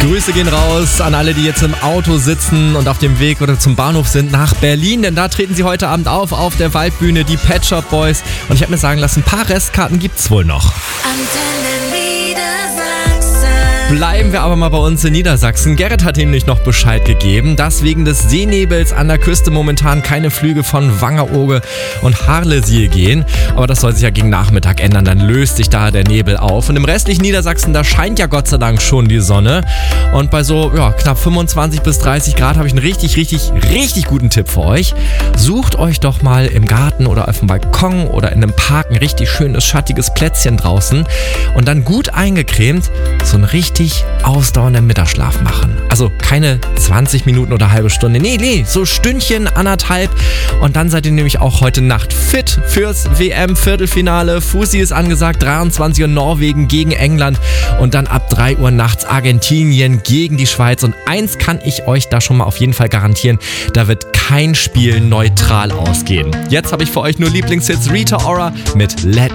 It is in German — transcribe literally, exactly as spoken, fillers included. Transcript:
Grüße gehen raus an alle, die jetzt im Auto sitzen und auf dem Weg oder zum Bahnhof sind nach Berlin, denn da treten sie heute Abend auf, auf der Waldbühne, die Pet Shop Boys. Und ich habe mir sagen lassen, ein paar Restkarten gibt's wohl noch. Bleiben wir aber mal bei uns in Niedersachsen. Gerrit hat nämlich noch Bescheid gegeben, dass wegen des Seenebels an der Küste momentan keine Flüge von Wangerooge und Harlesiel gehen. Aber das soll sich ja gegen Nachmittag ändern, dann löst sich da der Nebel auf. Und im restlichen Niedersachsen, da scheint ja Gott sei Dank schon die Sonne. Und bei so ja, knapp fünfundzwanzig bis dreißig Grad habe ich einen richtig, richtig, richtig guten Tipp für euch. Sucht euch doch mal im Garten oder auf dem Balkon oder in einem Park ein richtig schönes, schattiges Plätzchen draußen und dann gut eingecremt so ein richtig ausdauernden Mittagsschlaf machen. Also keine zwanzig Minuten oder halbe Stunde. Nee, nee, so Stündchen, anderthalb. Und dann seid ihr nämlich auch heute Nacht fit fürs W M-Viertelfinale. Fussi ist angesagt, dreiundzwanzig Uhr Norwegen gegen England. Und dann ab drei Uhr nachts Argentinien gegen die Schweiz. Und eins kann ich euch da schon mal auf jeden Fall garantieren. Da wird kein Spiel neutral ausgehen. Jetzt habe ich für euch nur Lieblingshits Rita Ora mit Let